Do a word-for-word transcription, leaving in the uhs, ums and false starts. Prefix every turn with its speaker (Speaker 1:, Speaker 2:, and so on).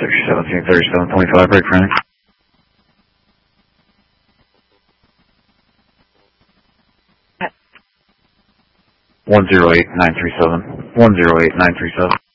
Speaker 1: six seventeen thirty-seven twenty-five, break for Phoenix. one zero eight nine three seven. one zero eight nine three seven.